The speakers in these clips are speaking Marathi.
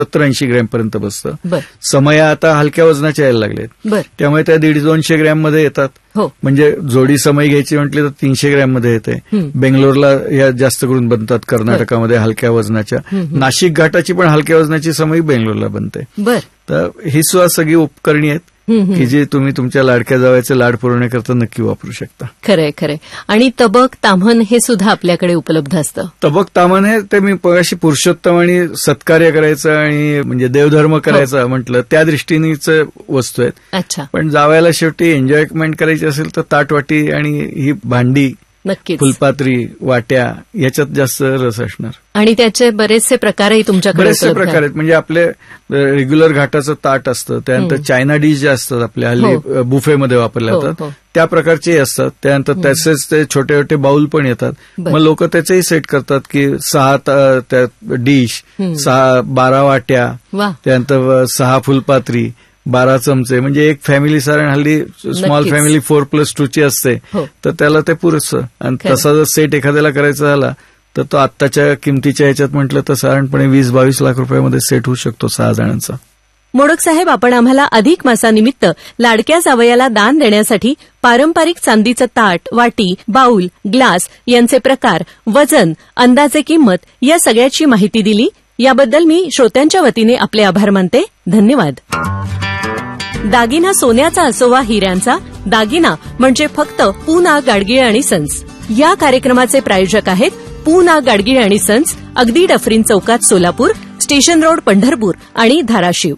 70-80 ग्रॅमपर्यंत बसतं. बर समया आता हलक्या वजनाच्या यायला लागलेत, बर त्यामुळे त्या 150-200 ग्रॅममध्ये येतात. हो म्हणजे जोडी समई घ्यायची म्हटली तर 300 ग्रॅममध्ये येते. बेंगलोरला या जास्त करून बनतात, कर्नाटकामध्ये हलक्या वजनाच्या. नाशिक घाटाची पण हलक्या वजनाची समई बेंगलोरला बनते. बर तर ही सुद्धा सगळी उपकरणी आहेत की जी तुम्ही तुमच्या लाडक्या जावयाचे लाड पुरवण्याकरता नक्की वापरू शकता. खरंय खरंय. आणि तबक ताम्हण हे सुद्धा आपल्याकडे उपलब्ध असतं. तबक ताम्हण हे ते मी अशी पुरुषोत्तम आणि सत्कार्य करायचं आणि म्हणजे देवधर्म करायचा म्हटलं त्या दृष्टीनेच वस्तू आहेत. अच्छा. पण जावयाला शेवटी एन्जॉयमेंट करायची असेल तर ताटवाटी आणि ही भांडी, नक्कीच, फुलपात्री, वाट्या याच्यात जास्त रस असणार. आणि त्याचे बरेचसे प्रकारही तुमच्याकडे बरेचसे प्रकार आहेत. म्हणजे आपले रेग्युलर घाटाचं ताट असतं, त्यानंतर चायना डिश जे असतात आपल्या हल्ली बुफेमध्ये वापरल्या जातात त्या प्रकारचेही असतात. त्यानंतर त्याचेच ते छोटे छोटे बाउल पण येतात. मग लोक त्याचेही सेट करतात की 6 डिश, 12 वाट्या, त्यानंतर 6 फुलपात्री, 12 चमचे, म्हणजे एक फॅमिली साधारण हल्ली स्मॉल फॅमिली 4+2 असते, तर त्याला ते पुरेसं. आणि तसा जर सेट एखाद्याला करायचा झाला तर तो आत्ताच्या किमतीच्या ह्याच्यात म्हटलं तर साधारणपणे 20-22 लाख रुपयामध्ये सेट होऊ शकतो 6 जणांचा. मोडक साहेब, आपण आम्हाला अधिक मासानिमित्त लाडक्या जावयाला दान देण्यासाठी पारंपरिक चांदीचं ताट, वाटी, बाऊल, ग्लास यांचे प्रकार, वजन, अंदाजे किंमत या सगळ्याची माहिती दिली. याबद्दल मी श्रोत्यांच्या वतीने आपले आभार मानते. धन्यवाद. दागिना सोन्याचा असो वा हिऱ्यांचा, दागिना म्हणजे फक्त पूना गाडगीळ आणि सन्स. या कार्यक्रमाचे प्रायोजक आहेत पूना गाडगीळ आणि सन्स, अगदी डफरीन चौकात सोलापूर, स्टेशन रोड पंढरपूर आणि धाराशिव.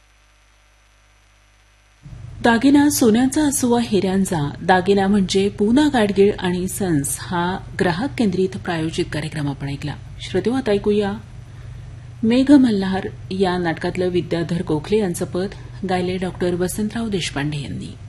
दागिना सोन्याचा असो वा हिऱ्यांचा, दागिना म्हणजे पूना गाडगीळ आणि सन्स हा ग्राहक केंद्रित प्रायोजित कार्यक्रम आपण ऐकला. श्रोतेहो, आता ऐकूया मेघ मल्हार या नाटकातलं विद्याधर गोखले यांचं पद गायले डॉक्टर वसंतराव देशपांडे यांनी.